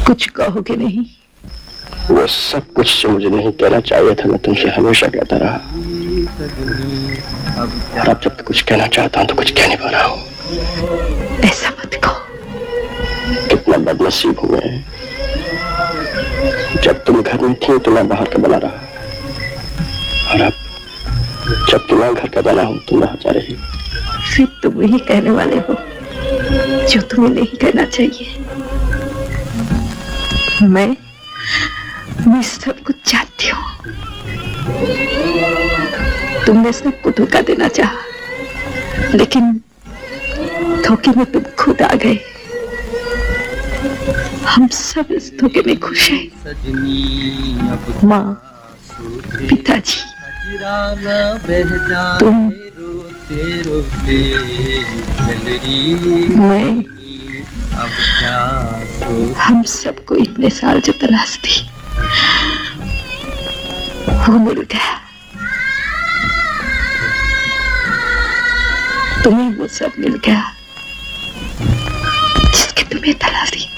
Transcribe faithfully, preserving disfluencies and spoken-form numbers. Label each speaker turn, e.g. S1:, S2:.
S1: कुछ कहोगे नहीं?
S2: वो सब कुछ जो मुझे नहीं कहना चाहिए था मैं तुमसे हमेशा कहता रहा, और अब जब कुछ कहना चाहता हूं तो कुछ कह नहीं पा रहा हूं।
S1: ऐसा मत कहो।
S2: कितना बदनसीब हूं मैं। जब तुम घर में थी तो मैं बाहर का बना रहा, और अब जब तुम्हारा घर का बना हूं तुम वहां जा रही।
S1: फिर तुम यही कहने वाले हो जो तुम्हें नहीं कहना चाहिए। मैं मैं सब कुछ जानती हूँ। तुमने सबको धोखा देना चाहा, लेकिन धोखे में तुम खुद आ गए। हम सब इस धोखे में खुश हैं। माँ, पिताजी, तुम, मैं, हम सबको इतने साल जो तलाश थी वो मिल गया। तुम्हें वो सब मिल गया जिसकी तुम्हें तलाश थी।